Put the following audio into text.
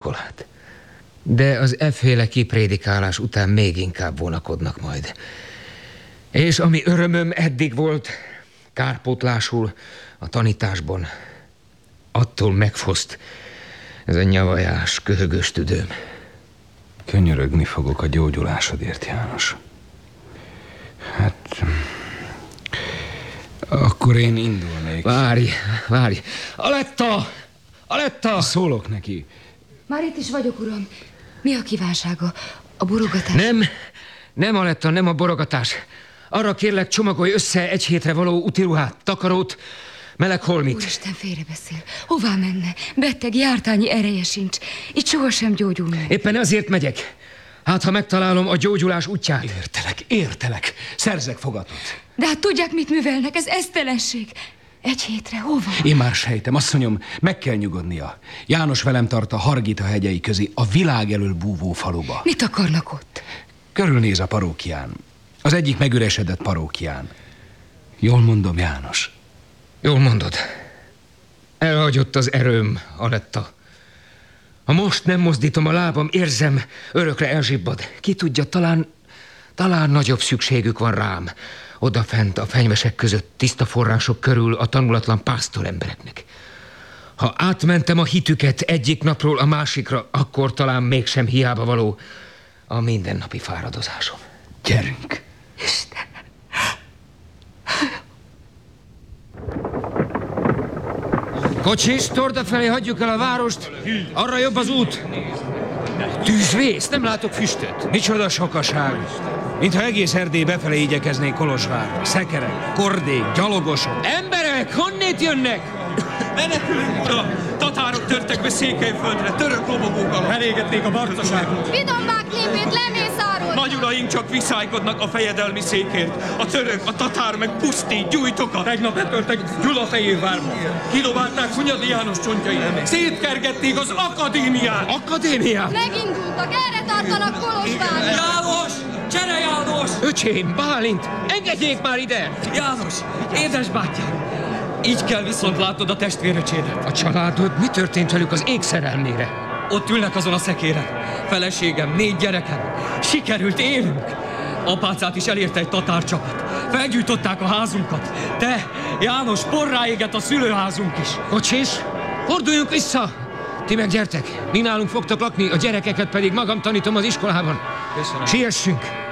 iskolát. De az efféle kiprédikálás után még inkább vonakodnak majd. És ami örömöm eddig volt, kárpótlásul a tanításban, attól megfoszt ez a nyavajás, köhögös tüdőm. Könyörögni fogok a gyógyulásodért, János. Hát... akkor én indulnék. Várj! Aletta! Szólok neki. Már itt is vagyok, uram. Mi a kívánsága? A borogatás? Nem, Aletta, nem a borogatás. Arra kérlek, csomagolj össze egy hétre való utiruhát, takarót, meleg holmit. Úristen, félrebeszél. Hová menne? Beteg, jártányi ereje sincs. Itt sohasem gyógyul meg. Éppen ezért megyek. Hát, ha megtalálom a gyógyulás útját. Értelek. Szerzek fogatot. De hát tudják, mit művelnek? Ez esztelenség. Egy hétre hova? Én már sejtem, asszonyom, meg kell nyugodnia. János velem tart a Hargita hegyei közé, a világ elől búvó faluba. Mit akarnak ott? Körülnéz a parókián. Az egyik megüresedett parókián. Jól mondom, János? Jól mondod. Elhagyott az erőm, Aletta. Ha most nem mozdítom a lábam, érzem, örökre elzsibbad. Ki tudja, talán nagyobb szükségük van rám. Odafent a fenyvesek között, tiszta források körül a tanulatlan pásztorembereknek. Ha átmentem a hitüket egyik napról a másikra, akkor talán mégsem hiába való a mindennapi fáradozásom. Gyerünk! Isten! Kocsis, Torda felé hagyjuk el a várost, arra jobb az út. Tűzvész, nem látok füstöt. Micsoda sokaság! Mintha egész Erdély befelé igyekeznék Kolozsvárra. Szekerek, kordék, gyalogosok. Emberek, honnét jönnek? Menekülünk, uram! Tatárok törtek be Székelyföldre, török lobogókkal. Elégetnék a barcaságot. Vidombák népét lemészárolták. Nagy uraink csak viszálykodnak a fejedelmi székért. A török, a tatár meg pusztít, gyújtokat. Tegnap betörtek Gyulafehérvárba. Kidobálták Hunyadi János csontjait. Szétkergették az akadémiát. Akadémiát? Megindultak, erre tartanak Kolozsvárra. János! Csere János! Öcsém, Bálint, engedjék már ide! János! Édesbátyám! Így kell viszont látnod a testvéröcsédet. A családod, mi történt velük az ég szerelmére? Ott ülnek azon a szekéren. Feleségem, 4 gyerekem. Sikerült, élünk. Apácát is elérte egy tatárcsapat. Felgyújtották a házunkat. Te, János, porrá égett a szülőházunk is. Kocsis, forduljunk vissza! Ti meg gyertek, mi nálunk fogtok lakni, a gyerekeket pedig magam tanítom az iskolában. Köszönöm. Siessünk!